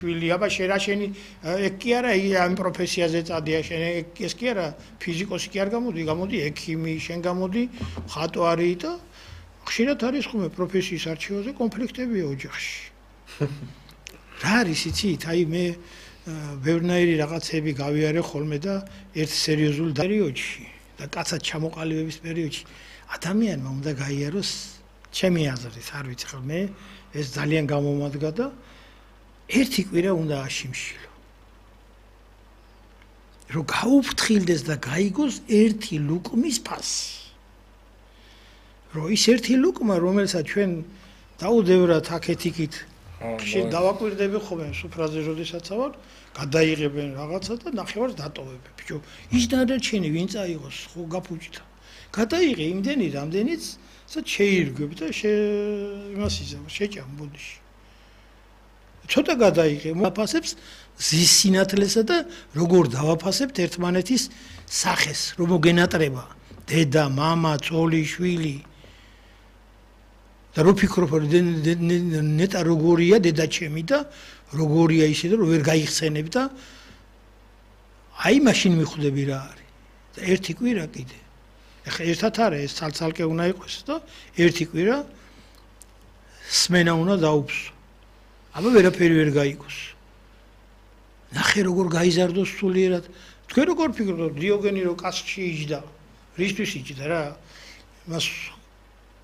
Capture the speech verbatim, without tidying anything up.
ვილი აბა შენ რა შენი ეგ კი არა ამ პროფესიაზე წადია შენ ეს კი არა ფიზიკოსი კი არ გამოდი გამოდი ექიმი შენ გამოდი მხატვარი და ხშირად არის ხომ პროფესიის არჩევაზე კონფლიქტებია ოჯახში რა არის იცით აი მე ბევრნაირი რაღაცები გავიარე ხოლმე და ერთ სერიოზულ პერიოდში და კაცად ჩამოყალიბების პერიოდში ადამიანმა უნდა გაიაროს ჩემი აზრით არ ვიცი ხოლმე ეს ძალიან გამომადგა და ერთი კვირა უნდა აშიმშილო. რომ გაუფრთხილდეს და გაიგოს ერთი ლუკმის ფასი. რომ ის ერთი ლუკმა, რომელსაც ჩვენ დაუდევრად აქეთ-იქით შენ დავაკვირდები ხოლმე სუფრაზე როდესაც ავარ, გადაიღებენ რაღაცა და ნახევარს დატოვებენ. ბიჭო, ის დანარჩენი ვინ წაიღოს ხო გაფუჭდა. გადაიღე იმდენი, რამდენიც შეირგვებ და იმას იზამ, შეჭამ ბოდიში. ცოტა გადაიღე, მოაფასებს ზის სინათლესა და როგორ დავაფასებთ ერთმანეთის სახეს, რომ მოგენატრება დედა, მამა, ცოლი, შვილი. და რო ფიქრობ, ნეტა როგორია დედა ჩემი და როგორია ისე და რომ ვერ გაიხსენებ და აი მაშინ მიხვდები რა არის. და ერთი კვირა კიდე. ეხლა ერთად არა ეს ცალ-ცალკე უნდა იყოს და ერთი კვირა სმენა უნდა დაუფსო. აბა ვერაფერი ვერ გაიგოს. ნახე როგორ გაიზარდოს სულიერად. თქვენ როგორ ფიქრობთ დიოგენი რო კაცში იჯდა? რისთვის იჯდა რა? მას